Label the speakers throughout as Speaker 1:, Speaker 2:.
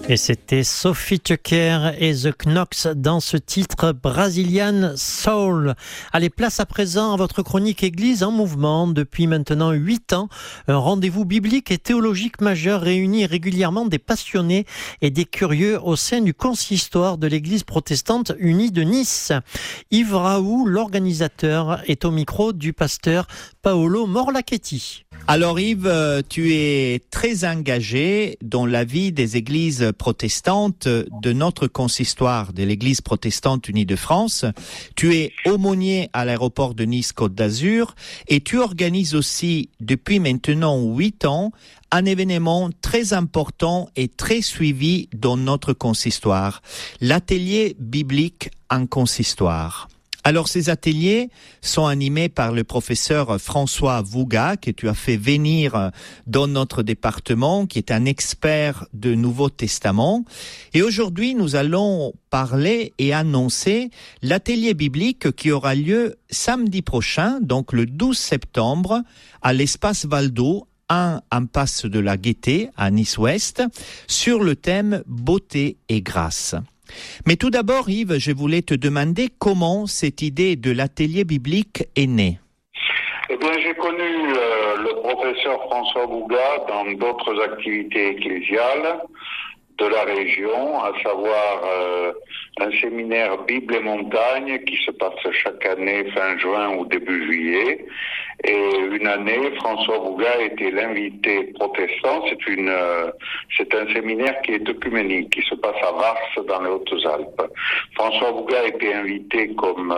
Speaker 1: Et c'était Sophie Tucker et The Knox dans ce titre Brazilian Soul. Allez, place à présent à votre chronique Église en mouvement. Depuis maintenant 8 ans, un rendez-vous biblique et théologique majeur réunit régulièrement des passionnés et des curieux au sein du consistoire de l'Église protestante unie de Nice. Yves Raoult, l'organisateur, est au micro du pasteur Paolo Morlachetti.
Speaker 2: Alors Yves, tu es très engagé dans la vie des églises protestantes de notre consistoire de l'Église protestante unie de France. Tu es aumônier à l'aéroport de Nice-Côte d'Azur et tu organises aussi depuis maintenant 8 ans un événement très important et très suivi dans notre consistoire, l'atelier biblique en consistoire. Alors, ces ateliers sont animés par le professeur François Vouga, que tu as fait venir dans notre département, qui est un expert de Nouveau Testament. Et aujourd'hui, nous allons parler et annoncer l'atelier biblique qui aura lieu samedi prochain, donc le 12 septembre, à l'espace Valdo, impasse de la Gaîté, à Nice-Ouest, sur le thème « Beauté et grâce ». Mais tout d'abord, Yves, je voulais te demander comment cette idée de l'atelier biblique est née.
Speaker 3: Eh bien, j'ai connu le professeur François Vouga dans d'autres activités ecclésiales de la région, à savoir un séminaire Bible et montagne qui se passe chaque année fin juin ou début juillet. Et une année, François Vouga était l'invité protestant. C'est un séminaire qui est œcuménique, qui se passe à Vars dans les Hautes-Alpes. François Vouga a été invité comme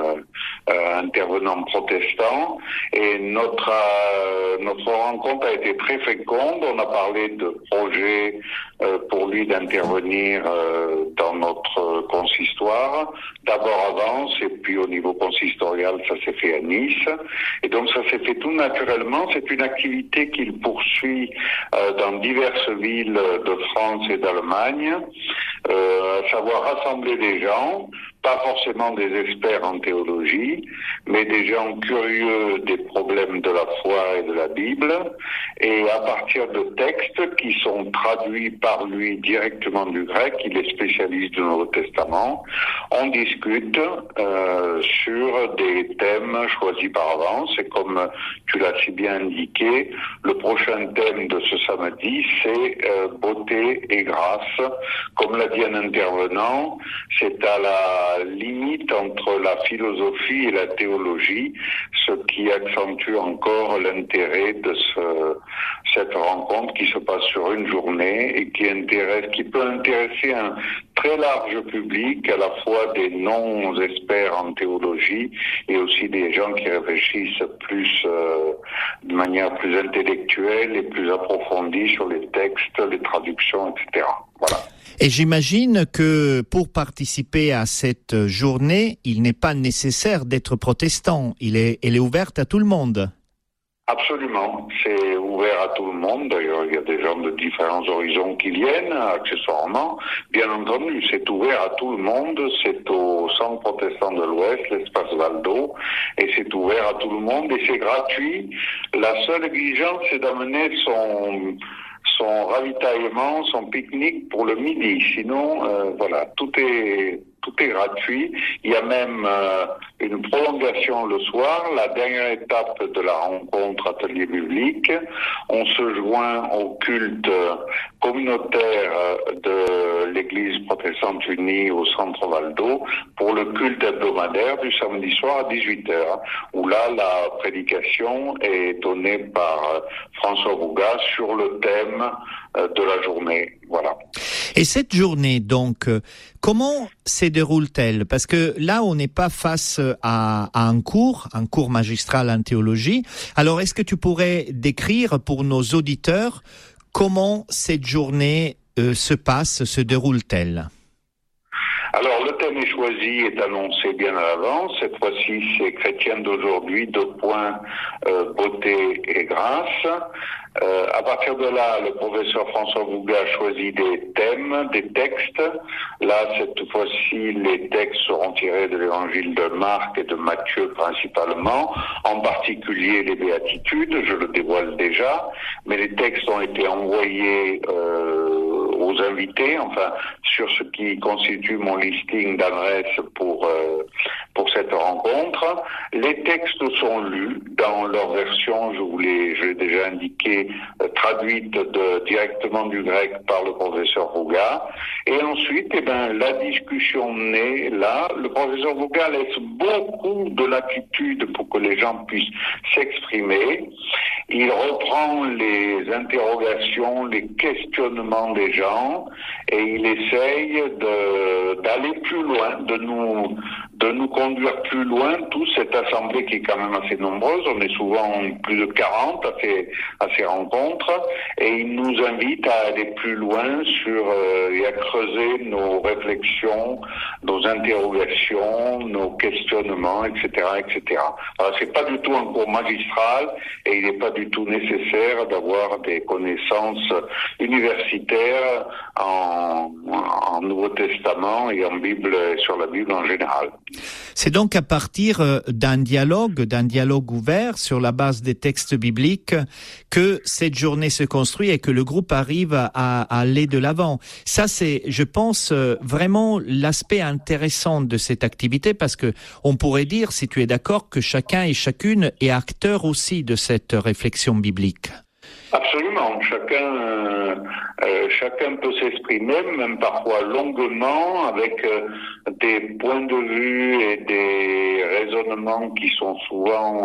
Speaker 3: intervenant protestant et notre rencontre a été très féconde. On a parlé de projets pour lui d'intervenir dans notre consistoire. D'abord à Vence et puis au niveau consistorial, ça s'est fait à Nice. Et donc ça s'est fait tout naturellement. C'est une activité qu'il poursuit dans diverses villes de France et d'Allemagne, à savoir rassembler des gens, pas forcément des experts en théologie, mais des gens curieux des problèmes de la foi et de la Bible, et à partir de textes qui sont traduits par lui directement du grec, il est spécialiste du Nouveau Testament, on discute sur des thèmes choisis par avance, et comme tu l'as si bien indiqué, le prochain thème de ce samedi, c'est beauté et grâce. Comme l'a dit un intervenant, c'est à la limite entre la philosophie et la théologie, ce qui accentue encore l'intérêt de cette rencontre qui se passe sur une journée et qui peut intéresser un très large public, à la fois des non-experts en théologie et aussi des gens qui réfléchissent plus de manière plus intellectuelle et plus approfondie sur les textes, les traductions, etc. Voilà.
Speaker 2: Et j'imagine que pour participer à cette journée, il n'est pas nécessaire d'être protestant. Elle est ouverte à tout le monde.
Speaker 3: Absolument, c'est ouvert à tout le monde. D'ailleurs, il y a des gens de différents horizons qui viennent, accessoirement. Bien entendu, c'est ouvert à tout le monde. C'est au Centre protestant de l'Ouest, l'espace Valdo, et c'est ouvert à tout le monde et c'est gratuit. La seule exigence, c'est d'amener son ravitaillement, son pique-nique pour le midi. Sinon, voilà, tout est gratuit. Il y a même une prolongation le soir, la dernière étape de la rencontre atelier biblique. On se joint au culte communautaire de l'Église protestante unie au Centre Valdo pour le culte hebdomadaire du samedi soir à 18h, où là, la prédication est donnée par François Vouga sur le thème de la journée. Voilà.
Speaker 2: Et cette journée, donc, comment se déroule-t-elle? Parce que là, on n'est pas face à un cours magistral en théologie. Alors, est-ce que tu pourrais décrire pour nos auditeurs comment cette journée se déroule-t-elle?
Speaker 3: Alors, le thème est choisi, est annoncé bien à l'avance. Cette fois-ci, c'est Chrétien d'aujourd'hui, beauté et grâce. À partir de là, le professeur François Vouga choisit des thèmes, des textes. Là, cette fois-ci, les textes seront tirés de l'évangile de Marc et de Matthieu principalement, en particulier les béatitudes, je le dévoile déjà, mais les textes ont été envoyés aux invités invités, enfin sur ce qui constitue mon listing d'adresses pour cette rencontre. Les textes sont lus dans leur version, je l'ai déjà indiqué, traduite directement du grec par le professeur Vouga. Et ensuite, la discussion naît là. Le professeur Vouga laisse beaucoup de latitude pour que les gens puissent s'exprimer. Il reprend les interrogations, les questionnements des gens et il essaye d'aller plus loin, de nous conduire plus loin, toute cette assemblée qui est quand même assez nombreuse. On est souvent plus de 40 à ces rencontres et il nous invite à aller plus loin et à creuser nos réflexions, nos interrogations, nos questionnements, etc., etc. Alors, c'est pas du tout un cours magistral et il n'est pas du tout nécessaire d'avoir des connaissances universitaires en Nouveau Testament et en Bible, sur la Bible en général.
Speaker 2: C'est donc à partir d'un dialogue ouvert sur la base des textes bibliques que cette journée se construit et que le groupe arrive à aller de l'avant. Ça, c'est, je pense, vraiment l'aspect intéressant de cette activité parce que on pourrait dire, si tu es d'accord, que chacun et chacune est acteur aussi de cette réflexion biblique.
Speaker 3: Absolument. Chacun peut s'exprimer, même parfois longuement, avec des points de vue et des raisonnements qui sont souvent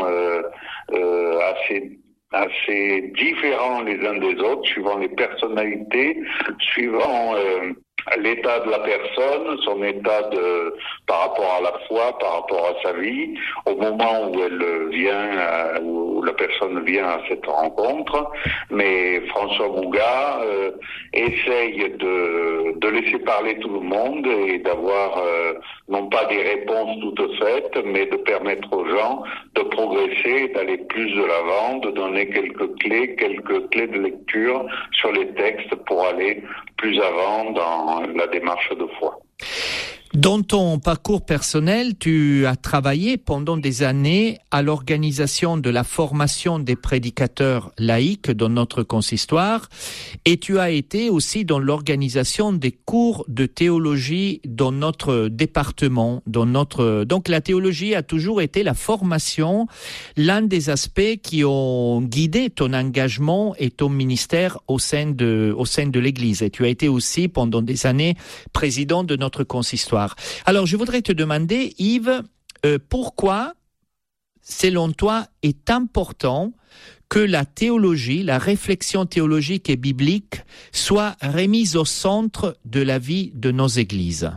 Speaker 3: assez différents les uns des autres, suivant les personnalités, suivant l'état de la personne, son état par rapport à la foi, par rapport à sa vie, au moment où elle vient, où la personne vient à cette rencontre. Mais François Vouga essaye de laisser parler tout le monde et d'avoir non pas des réponses toutes faites, mais de permettre aux gens de progresser, d'aller plus de l'avant, de donner quelques clés de lecture sur les textes pour aller plus avant dans la démarche de foi.
Speaker 2: Dans ton parcours personnel, tu as travaillé pendant des années à l'organisation de la formation des prédicateurs laïcs dans notre consistoire et tu as été aussi dans l'organisation des cours de théologie dans notre département. Donc la théologie a toujours été la formation, l'un des aspects qui ont guidé ton engagement et ton ministère au sein de l'Église. Et tu as été aussi pendant des années président de notre consistoire. Alors, je voudrais te demander, Yves, pourquoi, selon toi, est important que la théologie, la réflexion théologique et biblique soit remise au centre de la vie de nos églises?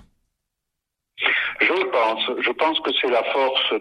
Speaker 3: Je pense que c'est la force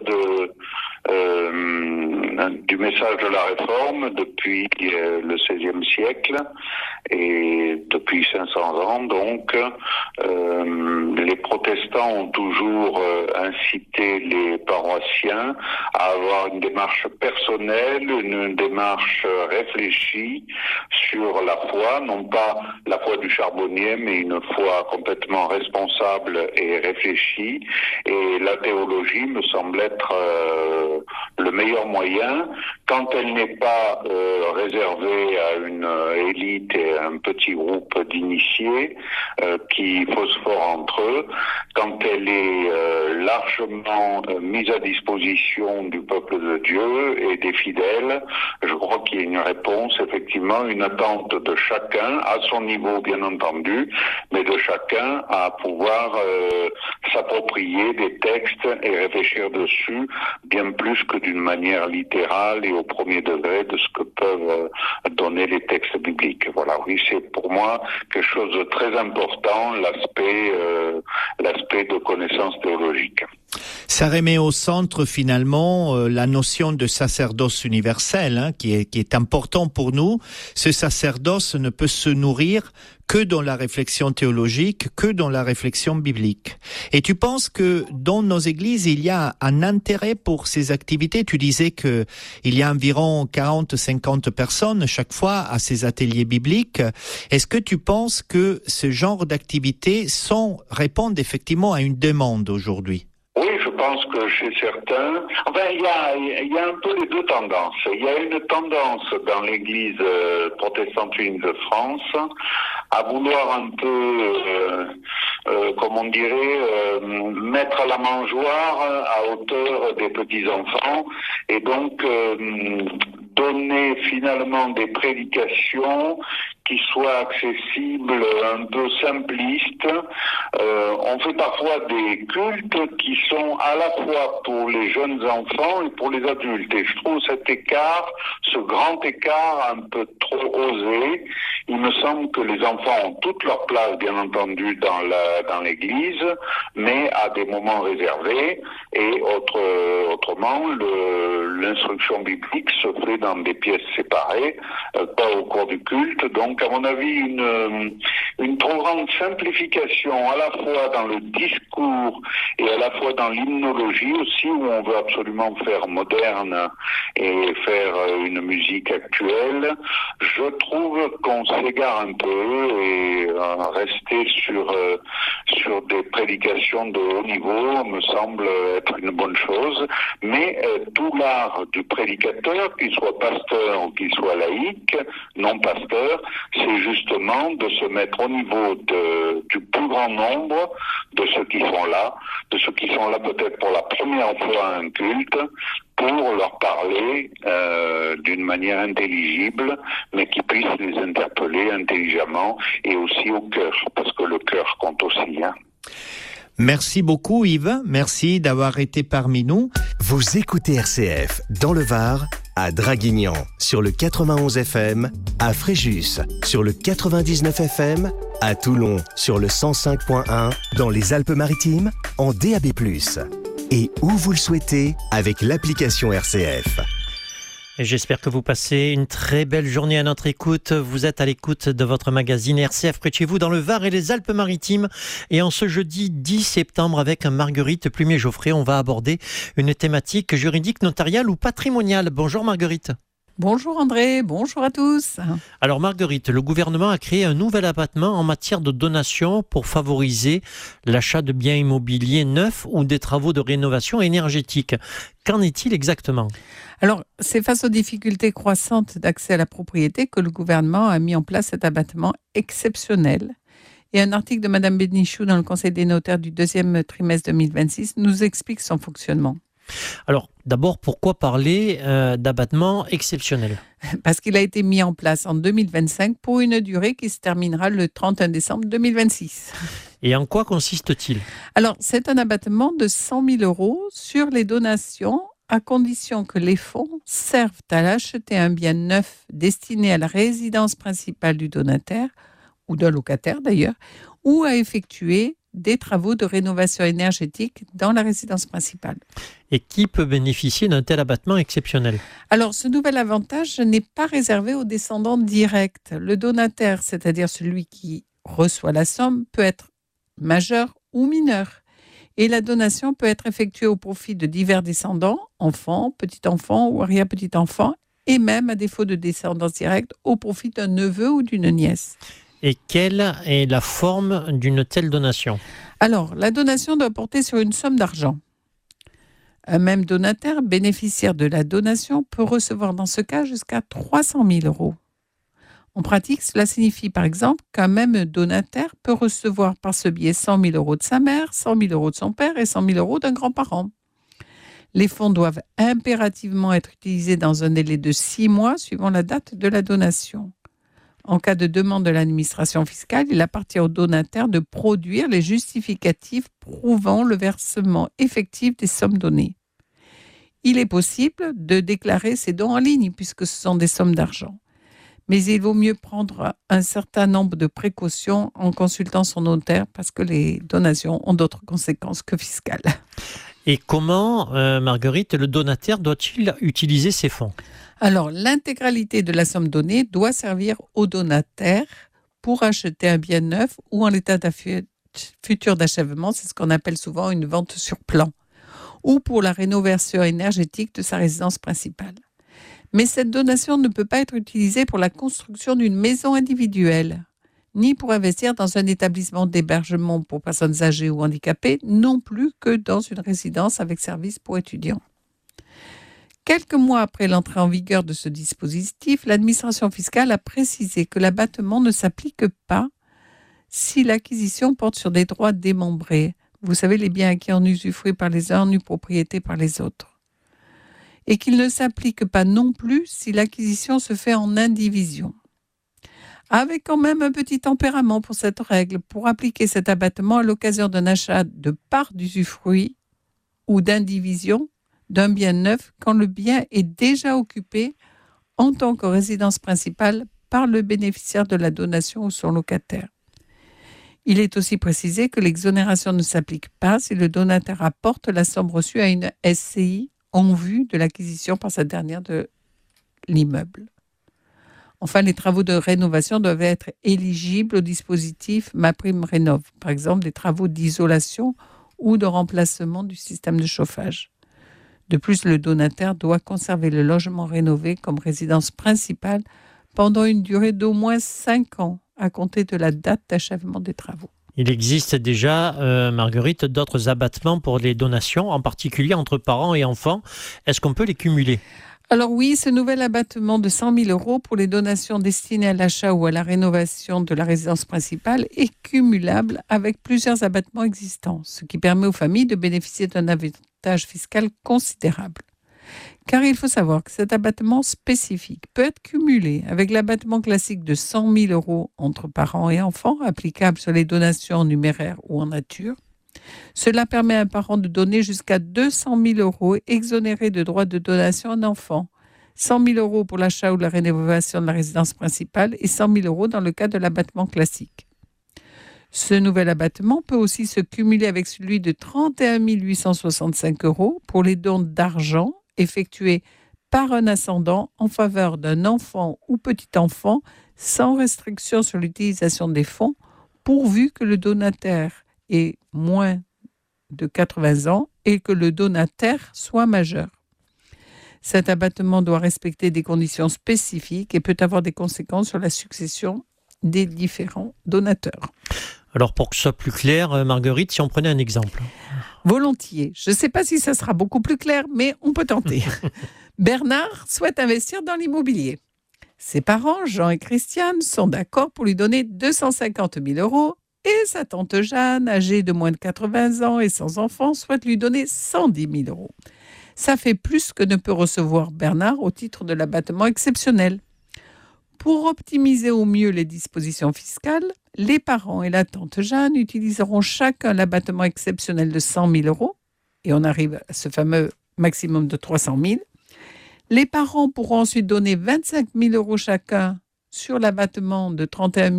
Speaker 3: du message de la Réforme depuis le XVIe siècle et depuis 500 ans. Donc, les protestants ont toujours incité les paroissiens à avoir une démarche personnelle, une démarche réfléchie sur la foi, non pas la foi du charbonnier, mais une foi complètement responsable et réfléchie. Et la théologie me semble être le meilleur moyen, quand elle n'est pas réservée à une élite et à un petit groupe d'initiés qui phosphorent entre eux, quand elle est largement mise à disposition du peuple de Dieu et des fidèles. Je crois qu'il y a une réponse, effectivement, une attente de chacun, à son niveau bien entendu, mais de chacun à pouvoir s'approprier des textes et réfléchir dessus bien plus que d'une manière littérale et au premier degré de ce que peuvent donner les textes bibliques. Voilà, oui, c'est pour moi quelque chose de très important, l'aspect de connaissance théologique.
Speaker 2: Ça remet au centre finalement la notion de sacerdoce universel, qui est important pour nous. Ce sacerdoce ne peut se nourrir que dans la réflexion théologique, que dans la réflexion biblique. Et tu penses que dans nos églises, il y a un intérêt pour ces activités? Tu disais que il y a environ 40-50 personnes chaque fois à ces ateliers bibliques. Est-ce que tu penses que ce genre d'activités répondent effectivement à une demande aujourd'hui?
Speaker 3: Oui, je pense que chez certains, il y a un peu les deux tendances. Il y a une tendance dans l'Église protestante unie de France à vouloir un peu, comme on dirait, mettre la mangeoire à hauteur des petits-enfants et donc donner finalement des prédications qui soient accessibles, un peu simplistes. On fait parfois des cultes qui sont à la fois pour les jeunes enfants et pour les adultes. Et je trouve cet écart, ce grand écart un peu trop osé. Il me semble que les enfants ont toute leur place, bien entendu, dans l'église, mais à des moments réservés. Et autrement, l'instruction biblique se fait dans des pièces séparées, pas au cours du culte. Donc, à mon avis, une trop grande simplification, à la fois dans le discours et à la fois dans l'hymnologie aussi, où on veut absolument faire moderne et faire une musique actuelle. Je trouve qu'on s'égare un peu et rester sur des prédications de haut niveau me semble être une bonne chose. Mais tout l'art du prédicateur, qu'il soit pasteur ou qu'il soit laïque, non pasteur, c'est justement de se mettre au niveau du plus grand nombre de ceux qui sont là peut-être pour la première fois à un culte, pour leur parler d'une manière intelligible, mais qui puisse les interpeller intelligemment et aussi au cœur, parce que le cœur compte aussi.
Speaker 2: Merci beaucoup Yves, merci d'avoir été parmi nous.
Speaker 4: Vous écoutez RCF dans le Var, à Draguignan, sur le 91 FM, à Fréjus, sur le 99 FM, à Toulon, sur le 105.1, dans les Alpes-Maritimes, en DAB+. Et où vous le souhaitez, avec l'application RCF.
Speaker 1: Et j'espère que vous passez une très belle journée à notre écoute. Vous êtes à l'écoute de votre magazine RCF près de chez vous dans le Var et les Alpes-Maritimes. Et en ce jeudi 10 septembre avec Marguerite Plumier-Geoffrey, on va aborder une thématique juridique, notariale ou patrimoniale. Bonjour Marguerite.
Speaker 5: Bonjour André, bonjour à tous.
Speaker 1: Alors Marguerite, le gouvernement a créé un nouvel abattement en matière de donation pour favoriser l'achat de biens immobiliers neufs ou des travaux de rénovation énergétique. Qu'en est-il exactement ?
Speaker 5: Alors, c'est face aux difficultés croissantes d'accès à la propriété que le gouvernement a mis en place cet abattement exceptionnel. Et un article de Madame Bénichou dans le Conseil des notaires du deuxième trimestre 2026 nous explique son fonctionnement.
Speaker 1: Alors, d'abord, pourquoi parler d'abattement exceptionnel ?
Speaker 5: Parce qu'il a été mis en place en 2025 pour une durée qui se terminera le 31 décembre 2026.
Speaker 1: Et en quoi consiste-t-il ?
Speaker 5: Alors, c'est un abattement de 100 000 € sur les donations, à condition que les fonds servent à acheter un bien neuf destiné à la résidence principale du donataire, ou d'un locataire d'ailleurs, ou à effectuer des travaux de rénovation énergétique dans la résidence principale.
Speaker 1: Et qui peut bénéficier d'un tel abattement exceptionnel ?
Speaker 5: Alors, ce nouvel avantage n'est pas réservé aux descendants directs. Le donataire, c'est-à-dire celui qui reçoit la somme, peut être majeur ou mineur. Et la donation peut être effectuée au profit de divers descendants, enfants, petits-enfants ou arrière-petits-enfants, et même, à défaut de descendance directe, au profit d'un neveu ou d'une nièce.
Speaker 1: Et quelle est la forme d'une telle donation ?
Speaker 5: Alors, la donation doit porter sur une somme d'argent. Un même donataire bénéficiaire de la donation peut recevoir dans ce cas jusqu'à 300 000 €. En pratique, cela signifie par exemple qu'un même donataire peut recevoir par ce biais 100 000 € de sa mère, 100 000 € de son père et 100 000 € d'un grand-parent. Les fonds doivent impérativement être utilisés dans un délai de 6 mois suivant la date de la donation. En cas de demande de l'administration fiscale, il appartient au donataire de produire les justificatifs prouvant le versement effectif des sommes données. Il est possible de déclarer ces dons en ligne puisque ce sont des sommes d'argent. Mais il vaut mieux prendre un certain nombre de précautions en consultant son notaire parce que les donations ont d'autres conséquences que fiscales.
Speaker 1: Et comment, Marguerite, le donataire doit-il utiliser ces fonds ?
Speaker 5: Alors, l'intégralité de la somme donnée doit servir au donataire pour acheter un bien neuf ou en l'état futur d'achèvement, c'est ce qu'on appelle souvent une vente sur plan, ou pour la rénovation énergétique de sa résidence principale. Mais cette donation ne peut pas être utilisée pour la construction d'une maison individuelle, ni pour investir dans un établissement d'hébergement pour personnes âgées ou handicapées, non plus que dans une résidence avec service pour étudiants. Quelques mois après l'entrée en vigueur de ce dispositif, l'administration fiscale a précisé que l'abattement ne s'applique pas si l'acquisition porte sur des droits démembrés. Vous savez, les biens acquis en usufruit par les uns, en nue propriété par les autres. Et qu'il ne s'applique pas non plus si l'acquisition se fait en indivision. Avec quand même un petit tempérament pour cette règle, pour appliquer cet abattement à l'occasion d'un achat de part d'usufruit ou d'indivision d'un bien neuf quand le bien est déjà occupé en tant que résidence principale par le bénéficiaire de la donation ou son locataire. Il est aussi précisé que l'exonération ne s'applique pas si le donataire apporte la somme reçue à une SCI en vue de l'acquisition par cette dernière de l'immeuble. Enfin, les travaux de rénovation doivent être éligibles au dispositif MaPrimeRénov', par exemple des travaux d'isolation ou de remplacement du système de chauffage. De plus, le donataire doit conserver le logement rénové comme résidence principale pendant une durée d'au moins 5 ans à compter de la date d'achèvement des travaux.
Speaker 1: Il existe déjà, Marguerite, d'autres abattements pour les donations, en particulier entre parents et enfants. Est-ce qu'on peut les cumuler ?
Speaker 5: Alors oui, ce nouvel abattement de 100 000 € pour les donations destinées à l'achat ou à la rénovation de la résidence principale est cumulable avec plusieurs abattements existants, ce qui permet aux familles de bénéficier d'un avantage fiscal considérable. Car il faut savoir que cet abattement spécifique peut être cumulé avec l'abattement classique de 100 000 € entre parents et enfants, applicable sur les donations en numéraire ou en nature. Cela permet à un parent de donner jusqu'à 200 000 € exonérés de droits de donation à un enfant, 100 000 € pour l'achat ou la rénovation de la résidence principale et 100 000 € dans le cas de l'abattement classique. Ce nouvel abattement peut aussi se cumuler avec celui de 31 865 € pour les dons d'argent effectués par un ascendant en faveur d'un enfant ou petit-enfant sans restriction sur l'utilisation des fonds, pourvu que le donataire ait moins de 80 ans et que le donataire soit majeur. Cet abattement doit respecter des conditions spécifiques et peut avoir des conséquences sur la succession des différents donateurs.
Speaker 1: Alors pour que ce soit plus clair, Marguerite, si on prenait un exemple.
Speaker 5: Volontiers. Je ne sais pas si ça sera beaucoup plus clair, mais on peut tenter. Bernard souhaite investir dans l'immobilier. Ses parents, Jean et Christiane, sont d'accord pour lui donner 250 000 € et sa tante Jeanne, âgée de moins de 80 ans et sans enfant, souhaite lui donner 110 000 €. Ça fait plus que ne peut recevoir Bernard au titre de l'abattement exceptionnel. Pour optimiser au mieux les dispositions fiscales, les parents et la tante Jeanne utiliseront chacun l'abattement exceptionnel de 100 000 € et on arrive à ce fameux maximum de 300 000. Les parents pourront ensuite donner 25 000 € chacun sur l'abattement de 31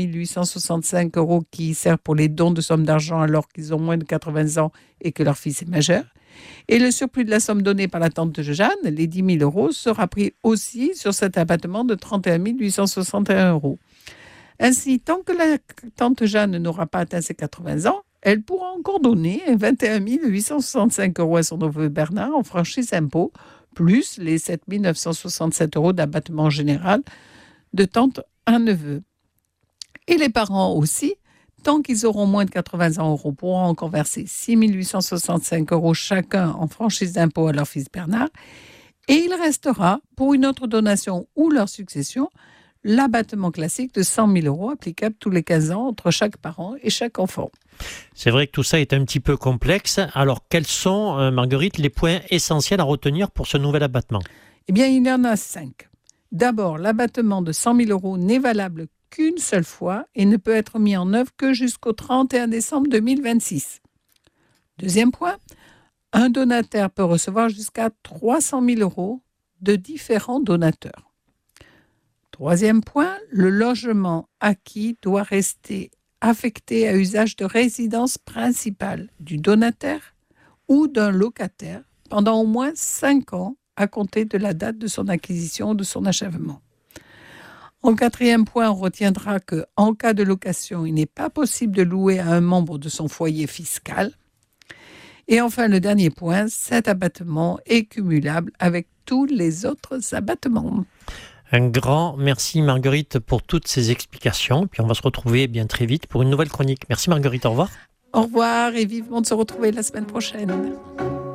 Speaker 5: 865 € qui sert pour les dons de sommes d'argent alors qu'ils ont moins de 80 ans et que leur fils est majeur. Et le surplus de la somme donnée par la tante de Jeanne, les 10 000 € sera pris aussi sur cet abattement de 31 861 €. Ainsi, tant que la tante Jeanne n'aura pas atteint ses 80 ans, elle pourra encore donner 21 865 € à son neveu Bernard en franchise impôt, plus les 7 967 € d'abattement général de tante à neveu. Et les parents aussi, tant qu'ils auront moins de 80 ans, pourront encore verser 6 865 € chacun en franchise d'impôt à leur fils Bernard. Et il restera, pour une autre donation ou leur succession, l'abattement classique de 100 000 € applicable tous les 15 ans entre chaque parent et chaque enfant.
Speaker 1: C'est vrai que tout ça est un petit peu complexe. Alors, quels sont, Marguerite, les points essentiels à retenir pour ce nouvel abattement ?
Speaker 5: Eh bien, il y en a 5. D'abord, l'abattement de 100 000 € n'est valable qu'une seule fois et ne peut être mis en œuvre que jusqu'au 31 décembre 2026. Deuxième point, un donataire peut recevoir jusqu'à 300 000 € de différents donateurs. Troisième point, le logement acquis doit rester affecté à usage de résidence principale du donataire ou d'un locataire pendant au moins 5 ans à compter de la date de son acquisition ou de son achèvement. En quatrième point, on retiendra qu'en cas de location, il n'est pas possible de louer à un membre de son foyer fiscal. Et enfin, le dernier point, cet abattement est cumulable avec tous les autres abattements.
Speaker 1: Un grand merci Marguerite pour toutes ces explications. Et puis on va se retrouver bien très vite pour une nouvelle chronique. Merci Marguerite, au revoir.
Speaker 5: Au revoir et vivement de se retrouver la semaine prochaine.